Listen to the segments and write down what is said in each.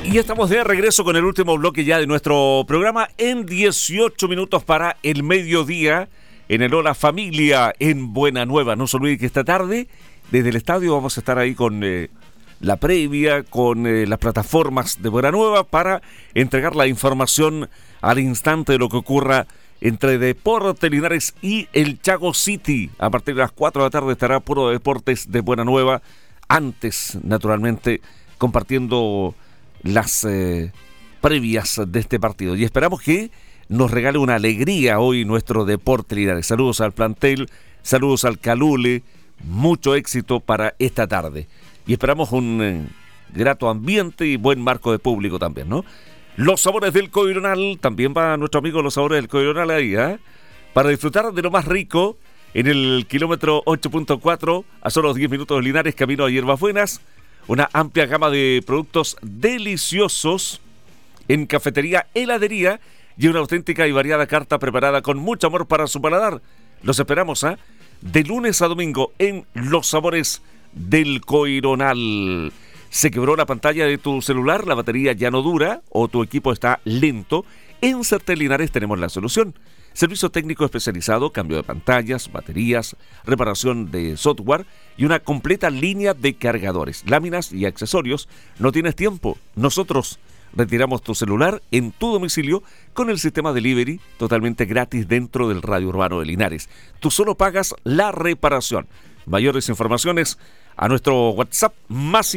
Y estamos de regreso con el último bloque ya de nuestro programa en 18 minutos para el mediodía en el Hola Familia en Buena Nueva. No se olvide que esta tarde desde el estadio vamos a estar ahí con la previa, con las plataformas de Buena Nueva para entregar la información al instante de lo que ocurra entre Deportes Linares y el Chago City. A partir de las 4 de la tarde estará Puro Deportes de Buena Nueva. Antes, naturalmente, compartiendo las previas de este partido. Y esperamos que nos regale una alegría hoy nuestro Deportes Linares. Saludos al plantel, saludos al Calule, mucho éxito para esta tarde. Y esperamos un grato ambiente y buen marco de público también, ¿no? Los sabores del Coironal, también va nuestro amigo Los Sabores del Coironal ahí, para disfrutar de lo más rico en el kilómetro 8.4, a solo 10 minutos de Linares, camino a Hierbas Buenas. Una amplia gama de productos deliciosos en cafetería, heladería y una auténtica y variada carta preparada con mucho amor para su paladar. Los esperamos, de lunes a domingo en Los Sabores del Coironal. ¿Se quebró la pantalla de tu celular? ¿La batería ya no dura? ¿O tu equipo está lento? En Certel Linares tenemos la solución. Servicio técnico especializado, cambio de pantallas, baterías, reparación de software y una completa línea de cargadores, láminas y accesorios. ¿No tienes tiempo? Nosotros retiramos tu celular en tu domicilio con el sistema delivery totalmente gratis dentro del radio urbano de Linares. Tú solo pagas la reparación. Mayores informaciones a nuestro WhatsApp más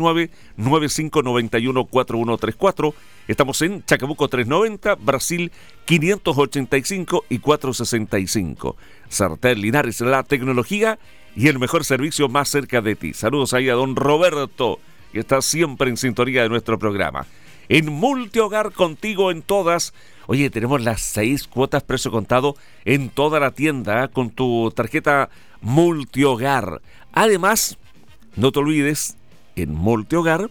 569-9591-4134. Estamos en Chacabuco 390, Brasil 585 y 465. Certel Linares, la tecnología y el mejor servicio más cerca de ti. Saludos ahí a don Roberto, que está siempre en sintonía de nuestro programa. En Multihogar, contigo en todas. Oye, tenemos las 6 cuotas precio contado en toda la tienda con tu tarjeta Multihogar. Además, no te olvides, en Multihogar,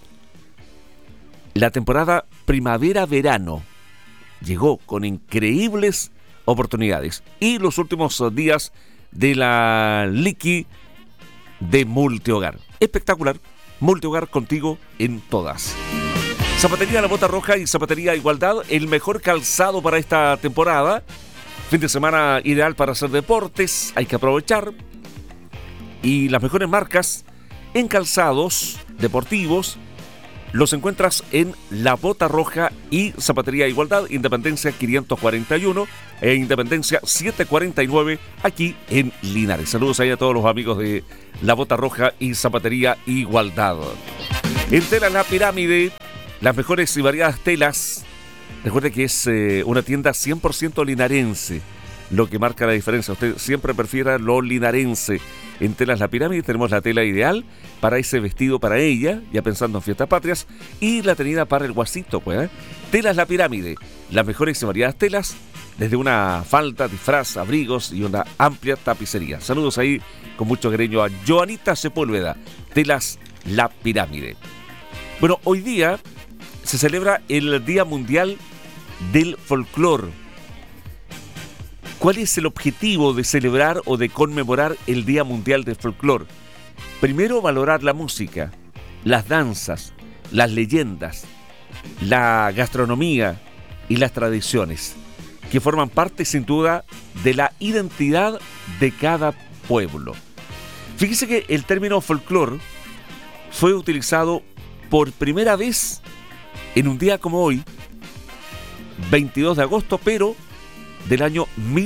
la temporada primavera-verano llegó con increíbles oportunidades. Y los últimos días de la Liqui de Multihogar. Espectacular. Multihogar, contigo en todas. Zapatería La Bota Roja y Zapatería Igualdad, el mejor calzado para esta temporada. Fin de semana ideal para hacer deportes, hay que aprovechar. Y las mejores marcas en calzados deportivos los encuentras en La Bota Roja y Zapatería Igualdad, Independencia 541 e Independencia 749, aquí en Linares. Saludos ahí a todos los amigos de La Bota Roja y Zapatería Igualdad. En Telas La Pirámide, las mejores y variadas telas. Recuerde que es una tienda 100% linarense, lo que marca la diferencia. Usted siempre prefiera lo linarense. En Telas La Pirámide tenemos la tela ideal para ese vestido para ella, ya pensando en fiestas patrias, y la tenida para el guasito, pues. Telas La Pirámide, las mejores y variadas telas, desde una falda, disfraz, abrigos y una amplia tapicería. Saludos ahí con mucho cariño a Joanita Sepúlveda, Telas La Pirámide. Bueno, hoy día se celebra el Día Mundial del Folclor. ¿Cuál es el objetivo de celebrar o de conmemorar el Día Mundial del Folclor? Primero, valorar la música, las danzas, las leyendas, la gastronomía y las tradiciones, que forman parte sin duda de la identidad de cada pueblo. Fíjese que el término folclor fue utilizado por primera vez en un día como hoy, 22 de agosto, pero del año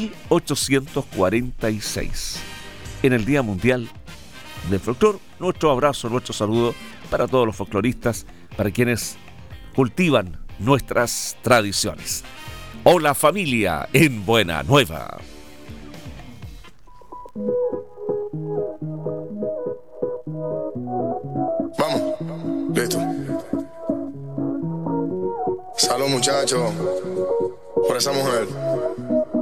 1846, en el Día Mundial del Folclor. Nuestro abrazo, nuestro saludo para todos los folcloristas, para quienes cultivan nuestras tradiciones. Hola familia en Buena Nueva. Vamos, listo. Salud muchachos por esa mujer.